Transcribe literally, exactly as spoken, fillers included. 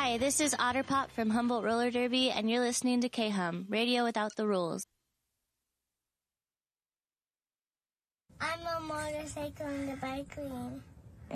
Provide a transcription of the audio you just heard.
Hi, this is Otterpop from Humboldt Roller Derby, and you're listening to K-Hum, Radio Without the Rules. I'm a motorcycle in the bike lane.